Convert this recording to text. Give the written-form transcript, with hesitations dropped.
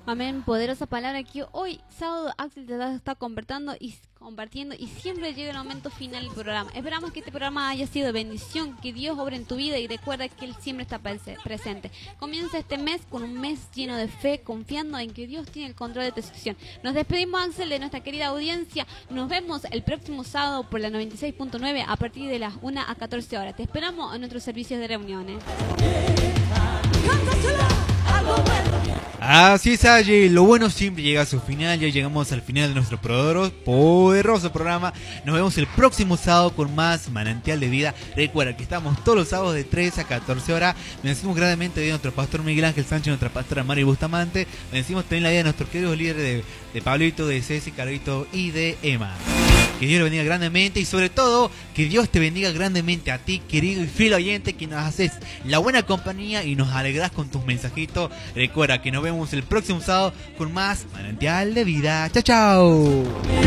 Amén, poderosa palabra que hoy, sábado, Axel te está compartiendo y siempre llega el momento final del programa. Esperamos que este programa haya sido de bendición, que Dios obre en tu vida y recuerda que Él siempre está presente. Comienza este mes con un mes lleno de fe, confiando en que Dios tiene el control de tu situación. Nos despedimos, Axel, de nuestra querida audiencia. Nos vemos el próximo sábado por la 96.9 a partir de las 1 a 14 horas. Te esperamos en nuestros servicios de reuniones. Así es, Aye, lo bueno siempre llega a su final. Ya llegamos al final de nuestro poderoso programa. Nos vemos el próximo sábado con más Manantial de Vida. Recuerda que estamos todos los sábados de 3 a 14 horas. Bendecimos grandemente a nuestro pastor Miguel Ángel Sánchez, nuestra pastora Mari Bustamante. Bendecimos también la vida de nuestros queridos líderes de Pablito, de Ceci, Carlito y de Emma. Que Dios lo bendiga grandemente y sobre todo que Dios te bendiga grandemente a ti, querido y fiel oyente, que nos haces la buena compañía y nos alegrás con tus mensajitos. Recuerda que nos vemos el próximo sábado con más Manantial de Vida. Chao, chao.